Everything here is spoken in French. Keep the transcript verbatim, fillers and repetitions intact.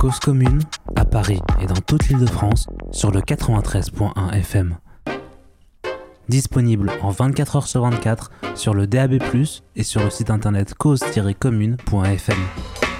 Cause commune, à Paris et dans toute l'Île-de-France, sur le quatre-vingt-treize virgule un F M. Disponible en vingt-quatre heures sur vingt-quatre sur le D A B plus, et sur le site internet cause tiret commune point F M.